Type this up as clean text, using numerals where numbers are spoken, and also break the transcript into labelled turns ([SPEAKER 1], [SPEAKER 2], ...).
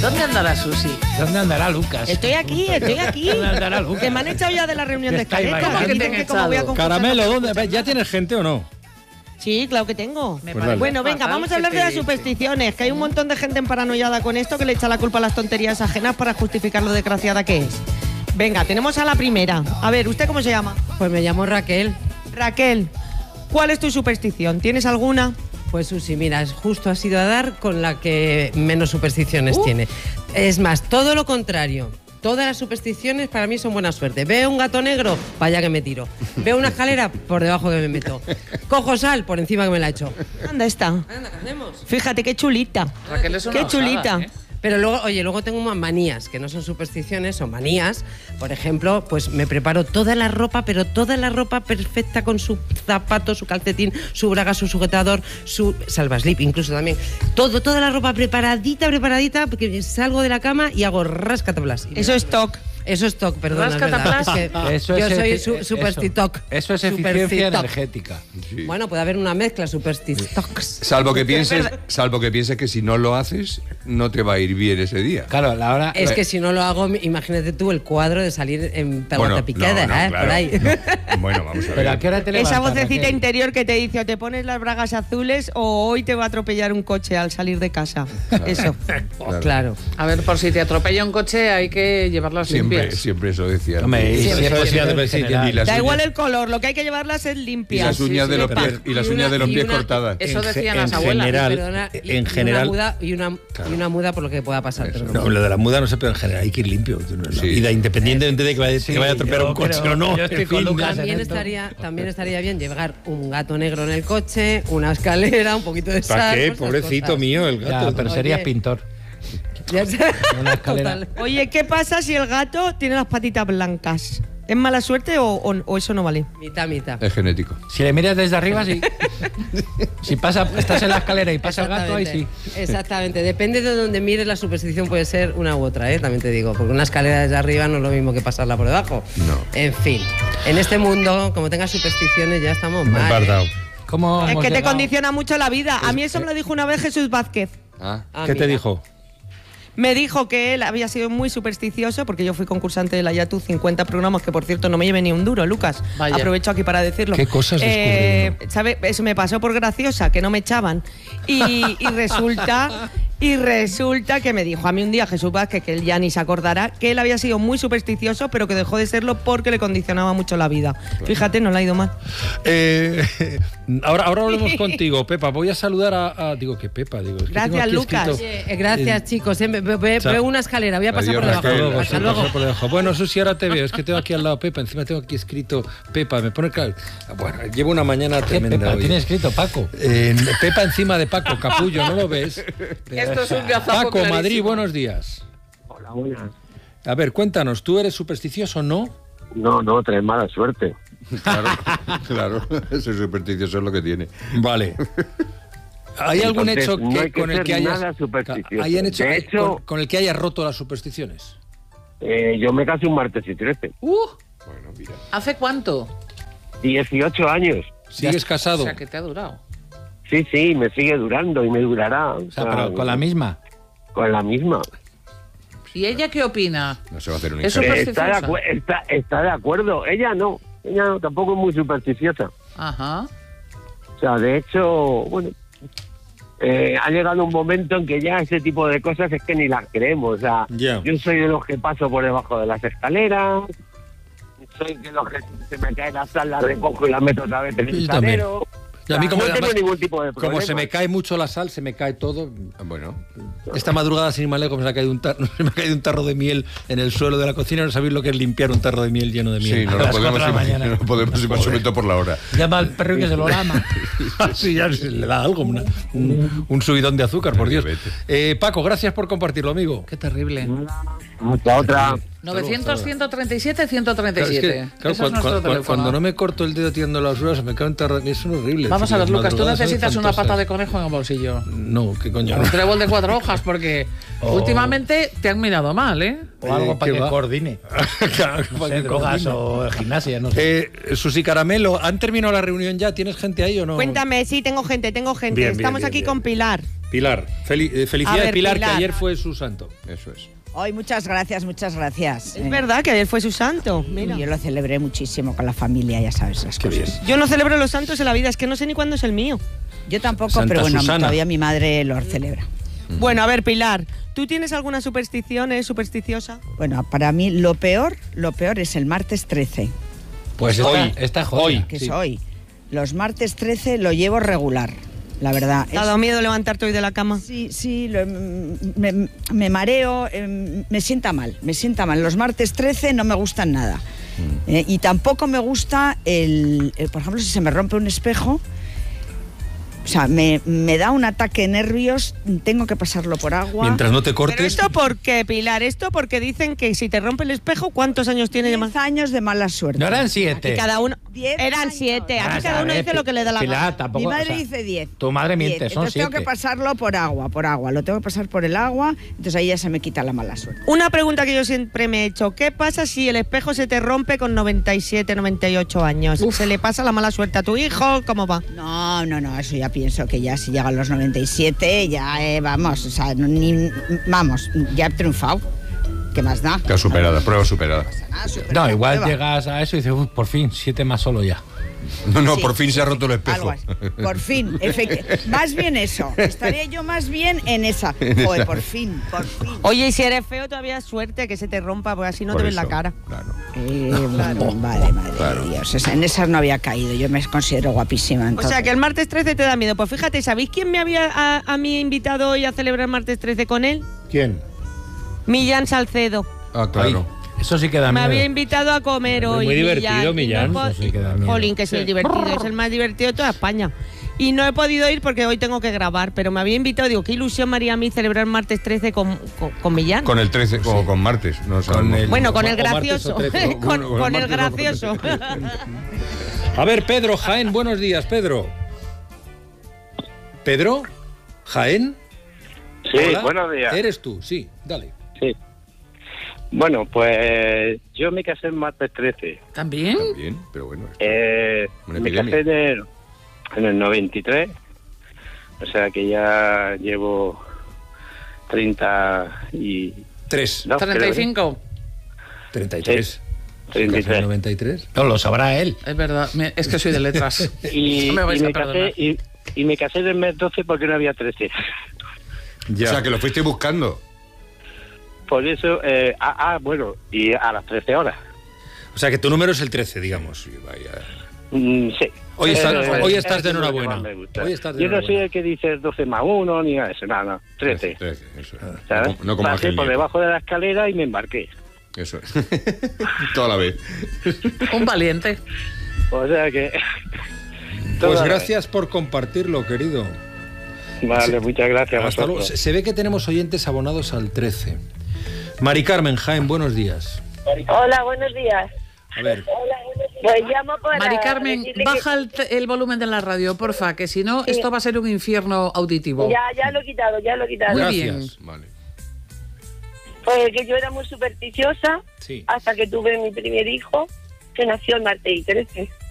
[SPEAKER 1] ¿Dónde andará Susi?
[SPEAKER 2] ¿Dónde andará Lucas?
[SPEAKER 3] Estoy aquí.
[SPEAKER 2] ¿Dónde andará Lucas?
[SPEAKER 3] Que me han echado ya de la reunión de escaleta.
[SPEAKER 1] ¿Cómo que te han echado?
[SPEAKER 4] Caramelo, ¿dónde? ¿Ya tienes gente o no?
[SPEAKER 3] Sí, claro que tengo.
[SPEAKER 1] Me
[SPEAKER 4] Pues
[SPEAKER 1] parece
[SPEAKER 3] Bueno, venga,
[SPEAKER 1] fatal
[SPEAKER 3] vamos a hablar
[SPEAKER 1] que
[SPEAKER 3] de las
[SPEAKER 1] te-
[SPEAKER 3] supersticiones, que hay un montón de gente emparanoiada con esto que le echa la culpa a las tonterías ajenas para justificar lo desgraciada que es. Venga, tenemos a la primera. A ver, ¿usted cómo se llama?
[SPEAKER 5] Pues me llamo Raquel.
[SPEAKER 3] Raquel, ¿cuál es tu superstición? ¿Tienes alguna?
[SPEAKER 5] Pues Susi, mira, justo ha sido a dar con la que menos supersticiones tiene. Es más, todo lo contrario. Todas las supersticiones para mí son buena suerte. Veo un gato negro, para allá que me tiro. Veo una escalera, por debajo que me meto. Cojo sal, por encima que me la echo.
[SPEAKER 3] Anda está.
[SPEAKER 5] Anda, ¿qué hacemos?
[SPEAKER 3] Fíjate qué chulita.
[SPEAKER 1] Raquel es una
[SPEAKER 3] Qué
[SPEAKER 1] osada,
[SPEAKER 3] chulita.
[SPEAKER 1] ¿eh?
[SPEAKER 5] Pero luego, oye, luego tengo más manías, que no son supersticiones, son manías. Por ejemplo, pues me preparo toda la ropa, pero toda la ropa perfecta con su zapato, su calcetín, su braga, su sujetador, su salvaslip incluso también. Toda la ropa preparadita, porque salgo de la cama y hago rascatablas.
[SPEAKER 3] Eso es TOC.
[SPEAKER 5] Eso es TOC, perdón.
[SPEAKER 1] Rascatablas.
[SPEAKER 2] Eso
[SPEAKER 5] yo
[SPEAKER 2] es
[SPEAKER 5] soy super TOC.
[SPEAKER 2] Eso es eficiencia energética.
[SPEAKER 6] Sí.
[SPEAKER 5] Bueno, puede haber una mezcla super TOCs.
[SPEAKER 6] Salvo que pienses que si no lo haces, no te va a ir bien ese día.
[SPEAKER 2] Claro, la hora...
[SPEAKER 5] Es que si no lo hago, imagínate tú el cuadro de salir en pelota picada,
[SPEAKER 6] claro,
[SPEAKER 5] por ahí.
[SPEAKER 6] no. Bueno, vamos a ver.
[SPEAKER 2] ¿Pero a qué hora te levantas,
[SPEAKER 3] Esa vocecita
[SPEAKER 2] Raquel?
[SPEAKER 3] interior que te dice o te pones las bragas azules o hoy te va a atropellar un coche al salir de casa. Eso.
[SPEAKER 5] Claro.
[SPEAKER 1] A ver, por si te atropella un coche hay que llevarlas limpias.
[SPEAKER 6] Siempre eso decía.
[SPEAKER 2] Hombre, y
[SPEAKER 6] Siempre
[SPEAKER 2] eso
[SPEAKER 6] decía,
[SPEAKER 2] en
[SPEAKER 6] sí,
[SPEAKER 2] general.
[SPEAKER 6] y las
[SPEAKER 3] Da
[SPEAKER 6] uñas-
[SPEAKER 3] igual el color, lo que hay que llevarlas es
[SPEAKER 6] y
[SPEAKER 3] limpias.
[SPEAKER 6] las uñas de los
[SPEAKER 3] sepa.
[SPEAKER 6] pies y las uñas de los pies cortadas.
[SPEAKER 1] Eso
[SPEAKER 4] En
[SPEAKER 1] decían las
[SPEAKER 4] en
[SPEAKER 1] abuelas.
[SPEAKER 4] general,
[SPEAKER 5] Perdona, y
[SPEAKER 4] en general,
[SPEAKER 5] una muda por lo que pueda pasar.
[SPEAKER 6] Eso.
[SPEAKER 5] Perdona.
[SPEAKER 4] no, lo de la muda no sé, pero en general hay que ir limpio. La
[SPEAKER 6] Sí.
[SPEAKER 4] vida, independientemente de que vaya,
[SPEAKER 2] Sí,
[SPEAKER 4] que vaya a atropellar
[SPEAKER 2] yo
[SPEAKER 4] un coche
[SPEAKER 2] creo-
[SPEAKER 4] o no.
[SPEAKER 2] yo estoy
[SPEAKER 4] en
[SPEAKER 2] con
[SPEAKER 4] fin.
[SPEAKER 2] Lucas.
[SPEAKER 5] También estaría bien llevar un gato negro en el coche, una escalera, un poquito de sal.
[SPEAKER 4] ¿Para qué?
[SPEAKER 5] pues esas
[SPEAKER 4] Pobrecito
[SPEAKER 5] cosas.
[SPEAKER 4] mío, el
[SPEAKER 2] Ya,
[SPEAKER 4] gato.
[SPEAKER 2] pero serías
[SPEAKER 5] Oye.
[SPEAKER 2] pintor.
[SPEAKER 5] Ya está.
[SPEAKER 2] Una escalera.
[SPEAKER 5] Total.
[SPEAKER 3] Oye, ¿qué pasa si el gato tiene las patitas blancas? ¿Es mala suerte o eso no vale?
[SPEAKER 5] Mitad.
[SPEAKER 6] Es genético.
[SPEAKER 2] Si le miras desde arriba, sí. Si estás en la escalera y pasa el gato, ahí sí.
[SPEAKER 5] Exactamente. Depende de donde mires, la superstición puede ser una u otra, también te digo. Porque una escalera desde arriba no es lo mismo que pasarla por debajo.
[SPEAKER 6] No.
[SPEAKER 5] En fin, en este mundo, como tengas supersticiones, ya estamos mal.
[SPEAKER 4] Embardado.
[SPEAKER 2] ¿Cómo
[SPEAKER 3] Es
[SPEAKER 2] hemos
[SPEAKER 3] que te
[SPEAKER 2] llegado?
[SPEAKER 3] condiciona mucho la vida. A mí eso me lo dijo una vez Jesús Vázquez.
[SPEAKER 5] Ah,
[SPEAKER 4] ¿Qué te
[SPEAKER 5] mira.
[SPEAKER 4] dijo?
[SPEAKER 3] Me dijo que él había sido muy supersticioso porque yo fui concursante de la Yatu 50 programas, que por cierto no me llevé ni un duro, Lucas.
[SPEAKER 1] Vaya.
[SPEAKER 3] Aprovecho aquí para decirlo.
[SPEAKER 4] ¿Qué cosas descubre uno?
[SPEAKER 3] ¿Sabe? Eso me pasó por graciosa, que no me echaban. Y resulta que me dijo a mí un día Jesús Vázquez, que él ya ni se acordará, que él había sido muy supersticioso, pero que dejó de serlo porque le condicionaba mucho la vida. Fíjate, no le ha ido mal.
[SPEAKER 4] Ahora hablemos contigo, Pepa. Voy a saludar a digo que Pepa, digo. Es que
[SPEAKER 3] Gracias,
[SPEAKER 4] tengo aquí
[SPEAKER 3] Lucas.
[SPEAKER 4] escrito-
[SPEAKER 5] Gracias, chicos. Veo una escalera, voy a pasar
[SPEAKER 6] Adiós,
[SPEAKER 5] por debajo.
[SPEAKER 6] Raquel.
[SPEAKER 4] Luego,
[SPEAKER 5] Hasta
[SPEAKER 4] sí,
[SPEAKER 5] luego.
[SPEAKER 4] paso por debajo. Bueno, Susi, ahora te veo. Es que tengo aquí al lado Pepa. Encima tengo aquí escrito Pepa. Me pone claro. Bueno, llevo una mañana
[SPEAKER 2] ¿Qué
[SPEAKER 4] tremenda
[SPEAKER 2] Pepa?
[SPEAKER 4] hoy.
[SPEAKER 2] Tiene escrito Paco.
[SPEAKER 4] Pepa encima de Paco, capullo, ¿no lo ves?
[SPEAKER 1] Esto es un gazapo
[SPEAKER 4] Paco,
[SPEAKER 1] clarísimo.
[SPEAKER 4] Madrid, buenos días.
[SPEAKER 7] Hola, buenas.
[SPEAKER 4] A ver, cuéntanos, ¿tú eres supersticioso o no?
[SPEAKER 7] No, trae mala suerte.
[SPEAKER 6] Claro, eso es supersticioso, es lo que tiene.
[SPEAKER 4] Vale. ¿Hay algún
[SPEAKER 7] Entonces,
[SPEAKER 4] hecho
[SPEAKER 7] no hay que
[SPEAKER 4] con el
[SPEAKER 7] ser
[SPEAKER 4] que hayas
[SPEAKER 7] nada supersticioso.
[SPEAKER 4] hay un hecho
[SPEAKER 7] De hecho-
[SPEAKER 4] con el que hayas roto las supersticiones?
[SPEAKER 7] Yo me casé un martes y 13.
[SPEAKER 6] Bueno, mira.
[SPEAKER 1] ¿Hace cuánto?
[SPEAKER 7] 18 años.
[SPEAKER 4] ¿Sigues casado?
[SPEAKER 1] O sea, que te ha durado.
[SPEAKER 7] Sí, me sigue durando y me durará.
[SPEAKER 2] O sea, pero con la misma.
[SPEAKER 7] Con la misma.
[SPEAKER 1] ¿Y ella qué opina?
[SPEAKER 6] No se va a hacer un
[SPEAKER 1] Eso
[SPEAKER 6] examen.
[SPEAKER 1] es- supersticiosa.
[SPEAKER 7] Está de acuerdo. Ella no, tampoco es muy supersticiosa.
[SPEAKER 1] Ajá.
[SPEAKER 7] O sea, de hecho, bueno, ha llegado un momento en que ya ese tipo de cosas es que ni las creemos. O sea,
[SPEAKER 4] Ya.
[SPEAKER 7] yo soy de los que paso por debajo de las escaleras, soy de los que se me cae la sal, la recojo y la meto otra vez en el
[SPEAKER 4] Yo también.
[SPEAKER 7] salero.
[SPEAKER 4] Y a mí, como,
[SPEAKER 7] no tengo
[SPEAKER 4] además,
[SPEAKER 7] ningún tipo de problema.
[SPEAKER 4] como se me cae mucho la sal, se me cae todo.
[SPEAKER 6] Bueno,
[SPEAKER 4] Esta madrugada, sin ir más lejos, se me ha caído un tarro de miel en el suelo de la cocina. No sabéis lo que es limpiar un tarro de miel lleno de miel.
[SPEAKER 6] sí, no
[SPEAKER 2] A
[SPEAKER 6] lo
[SPEAKER 2] las
[SPEAKER 6] podemos
[SPEAKER 2] 4 de la
[SPEAKER 6] imaginar,
[SPEAKER 2] mañana.
[SPEAKER 6] no podemos imaginar, sobre todo por la hora.
[SPEAKER 2] Llama al perro y que se lo lama.
[SPEAKER 4] Sí, ya se le da algo, un subidón de azúcar, por Dios. Paco, gracias por compartirlo, amigo.
[SPEAKER 1] Qué terrible.
[SPEAKER 7] Hasta otra.
[SPEAKER 1] 900-137-137.
[SPEAKER 4] Claro, es que, claro,
[SPEAKER 1] Ese es nuestro teléfono.
[SPEAKER 4] cuando no me corto el dedo tirando las ruedas, me cae un tarro. Es horrible.
[SPEAKER 1] Vamos a ver, Lucas, tú
[SPEAKER 4] Madrugadas son
[SPEAKER 1] necesitas una
[SPEAKER 4] espantosas.
[SPEAKER 1] pata de conejo en el bolsillo.
[SPEAKER 4] No, qué coño.
[SPEAKER 1] Un trébol de 4 hojas, porque últimamente te han mirado mal, ¿eh?
[SPEAKER 2] O algo para
[SPEAKER 4] ¿qué
[SPEAKER 2] que
[SPEAKER 4] va?
[SPEAKER 2] coordine.
[SPEAKER 4] Claro,
[SPEAKER 2] No
[SPEAKER 4] para
[SPEAKER 2] sé,
[SPEAKER 4] que
[SPEAKER 2] drogas
[SPEAKER 4] coordine.
[SPEAKER 2] o gimnasia, no sé.
[SPEAKER 4] Susi Caramelo, ¿han terminado la reunión ya? ¿Tienes gente ahí o no?
[SPEAKER 3] Cuéntame, sí, tengo gente.
[SPEAKER 4] Bien,
[SPEAKER 3] Estamos aquí con Pilar.
[SPEAKER 4] Pilar. Felicidades,
[SPEAKER 3] A ver,
[SPEAKER 4] Pilar,
[SPEAKER 3] Pilar.
[SPEAKER 4] que ayer fue su santo.
[SPEAKER 6] Eso es.
[SPEAKER 8] Hoy muchas gracias, muchas gracias.
[SPEAKER 3] Es verdad que ayer fue su santo. Mira.
[SPEAKER 8] Yo lo celebré muchísimo con la familia, ya sabes las
[SPEAKER 4] Qué
[SPEAKER 8] cosas.
[SPEAKER 4] bien.
[SPEAKER 3] Yo no celebro los santos en la vida, es que no sé ni cuándo es el mío.
[SPEAKER 8] Yo tampoco,
[SPEAKER 4] Santa
[SPEAKER 8] pero bueno,
[SPEAKER 4] Susana.
[SPEAKER 8] todavía mi madre lo celebra.
[SPEAKER 3] Bueno, a ver, Pilar, ¿tú tienes alguna superstición, supersticiosa?
[SPEAKER 8] Bueno, para mí lo peor es el martes 13,
[SPEAKER 2] Pues
[SPEAKER 4] Hoy.
[SPEAKER 2] esta joya.
[SPEAKER 8] que
[SPEAKER 4] Sí.
[SPEAKER 8] es hoy. Los martes 13 lo llevo regular, la verdad.
[SPEAKER 3] ¿Te ha dado miedo levantarte hoy de la cama?
[SPEAKER 8] Sí, me mareo, me sienta mal. Los martes 13 no me gustan nada. Y tampoco me gusta por ejemplo, si se me rompe un espejo, o sea, me da un ataque de nervios, tengo que pasarlo por agua.
[SPEAKER 4] Mientras no te cortes.
[SPEAKER 3] ¿Pero esto por qué, Pilar? Esto porque dicen que si te rompe el espejo, ¿cuántos años tiene de más?
[SPEAKER 8] 10 años de mala suerte.
[SPEAKER 2] No eran
[SPEAKER 3] Y
[SPEAKER 2] 7.
[SPEAKER 3] cada uno...
[SPEAKER 8] 10
[SPEAKER 3] Eran
[SPEAKER 8] años.
[SPEAKER 3] 7. Aquí
[SPEAKER 2] Ah,
[SPEAKER 3] cada uno
[SPEAKER 2] sabe,
[SPEAKER 3] dice lo que le da la
[SPEAKER 2] Pilar,
[SPEAKER 3] gana.
[SPEAKER 2] tampoco,
[SPEAKER 8] Mi madre
[SPEAKER 2] o sea,
[SPEAKER 8] dice 10.
[SPEAKER 2] Tu madre miente,
[SPEAKER 8] 10.
[SPEAKER 2] son
[SPEAKER 8] Entonces tengo
[SPEAKER 2] 7.
[SPEAKER 8] que pasarlo por agua. Lo tengo que pasar por el agua, entonces ahí ya se me quita la mala suerte.
[SPEAKER 3] Una pregunta que yo siempre me he hecho. ¿Qué pasa si el espejo se te rompe con 97, 98 años? ¿Se le pasa la mala suerte a tu hijo? ¿Cómo va?
[SPEAKER 8] No, eso ya pienso que ya si llegan los 97, ya vamos, o sea, ya he triunfado. ¿Qué más da?
[SPEAKER 6] Está superada, prueba superada.
[SPEAKER 2] No, igual
[SPEAKER 8] Prueba.
[SPEAKER 2] llegas a eso y dices, "Uy, por fin, 7 más solo ya".
[SPEAKER 6] No,
[SPEAKER 8] Sí,
[SPEAKER 6] por fin se ha roto el
[SPEAKER 8] algo
[SPEAKER 6] espejo.
[SPEAKER 8] así. Por fin, más bien eso. Estaría yo más bien en esa. Joder, por fin.
[SPEAKER 3] Oye, y si eres feo, todavía es suerte que se te rompa, porque así no
[SPEAKER 6] Por
[SPEAKER 3] te ves
[SPEAKER 6] eso,
[SPEAKER 3] la cara.
[SPEAKER 6] Claro.
[SPEAKER 8] Vale, madre de Dios. O sea, en esas no había caído. Yo me considero guapísima.
[SPEAKER 3] O
[SPEAKER 8] entonces.
[SPEAKER 3] sea, que el martes 13 te da miedo. Pues fíjate, ¿sabéis quién me había a mí invitado hoy a celebrar el martes 13 con él?
[SPEAKER 4] ¿Quién?
[SPEAKER 3] Millán Salcedo.
[SPEAKER 6] Ah, claro.
[SPEAKER 2] Eso sí que da
[SPEAKER 3] Me
[SPEAKER 2] miedo.
[SPEAKER 3] había invitado a comer hoy.
[SPEAKER 4] Muy divertido, Millán.
[SPEAKER 3] y no he
[SPEAKER 2] Eso sí que da miedo.
[SPEAKER 3] Jolín, que sí, es divertido. Es el más divertido de toda España. Y no he podido ir porque hoy tengo que grabar, pero me había invitado. Digo, qué ilusión me haría a mí celebrar martes 13 con Millán.
[SPEAKER 6] Con el 13, o con martes. No sabemos.
[SPEAKER 4] el-
[SPEAKER 3] Bueno, con el
[SPEAKER 4] o martes
[SPEAKER 3] gracioso.
[SPEAKER 4] o 13.
[SPEAKER 3] con
[SPEAKER 6] Bueno,
[SPEAKER 3] el
[SPEAKER 6] martes o
[SPEAKER 3] gracioso.
[SPEAKER 4] A ver, Pedro, Jaén, buenos días, Pedro. ¿Pedro? ¿Jaén?
[SPEAKER 7] Sí,
[SPEAKER 4] Hola.
[SPEAKER 7] buenos días.
[SPEAKER 4] Eres tú, sí, dale.
[SPEAKER 7] Sí. Bueno, pues yo me casé el martes 13.
[SPEAKER 1] ¿También?
[SPEAKER 6] Bien, pero bueno. Una
[SPEAKER 7] Me
[SPEAKER 6] epidemia.
[SPEAKER 7] casé en el 93. O sea que ya llevo 30 y...
[SPEAKER 4] 3.
[SPEAKER 7] no, creo que-
[SPEAKER 1] 35.
[SPEAKER 4] 33.
[SPEAKER 7] 33.
[SPEAKER 4] 93.
[SPEAKER 2] No, lo sabrá él.
[SPEAKER 1] Es verdad, es que soy de letras.
[SPEAKER 7] Y,
[SPEAKER 1] No me vais
[SPEAKER 7] y
[SPEAKER 1] a
[SPEAKER 7] me
[SPEAKER 1] perdonar.
[SPEAKER 7] casé, y me casé en el mes 12 porque no había 13.
[SPEAKER 4] Ya.
[SPEAKER 6] O sea, que lo fuiste buscando.
[SPEAKER 7] Por eso, bueno, y a las 13 horas.
[SPEAKER 4] O sea, que tu número es el 13, digamos.
[SPEAKER 6] Sí, vaya.
[SPEAKER 7] Sí.
[SPEAKER 4] Hoy estás- hoy
[SPEAKER 7] es
[SPEAKER 4] estás de
[SPEAKER 7] el número que
[SPEAKER 4] enhorabuena.
[SPEAKER 7] más me gusta.
[SPEAKER 4] Hoy estás de
[SPEAKER 7] Yo no soy
[SPEAKER 4] enhorabuena.
[SPEAKER 7] el que dice 12 más 1 ni nada de eso, nada, 13.
[SPEAKER 6] 13, eso.
[SPEAKER 7] ¿Sabes?
[SPEAKER 6] No como
[SPEAKER 7] Pasé
[SPEAKER 6] Ángel
[SPEAKER 7] por
[SPEAKER 6] Nieto.
[SPEAKER 7] debajo de la escalera y me embarqué.
[SPEAKER 6] Eso es. Toda la vez.
[SPEAKER 1] Un valiente.
[SPEAKER 7] O sea que...
[SPEAKER 4] Pues
[SPEAKER 7] toda la
[SPEAKER 4] gracias por compartirlo, querido.
[SPEAKER 7] vez. Vale, muchas gracias a
[SPEAKER 4] Hasta luego.
[SPEAKER 7] vosotros.
[SPEAKER 4] Se ve que tenemos oyentes abonados al 13. Mari Carmen, Jaén, buenos días.
[SPEAKER 9] Hola, buenos días.
[SPEAKER 4] A ver,
[SPEAKER 9] Pues llamo para...
[SPEAKER 1] Mari Carmen,
[SPEAKER 9] decirle
[SPEAKER 1] baja el volumen de la radio, porfa, que si no, esto va a ser un infierno auditivo.
[SPEAKER 9] Ya lo he quitado,
[SPEAKER 1] Muy
[SPEAKER 4] gracias.
[SPEAKER 1] bien.
[SPEAKER 6] Vale.
[SPEAKER 9] Pues que yo era muy supersticiosa
[SPEAKER 4] Sí.
[SPEAKER 9] hasta que tuve mi primer hijo, que nació el martes 13.